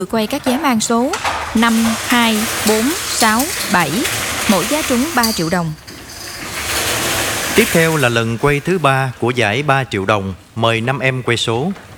Quay các giá mang số 5, 2, 4, 6, 7. Mỗi giá trúng 3 triệu đồng. Tiếp theo là lần quay thứ 3 của giải 3 triệu đồng. Mời 5 em quay số.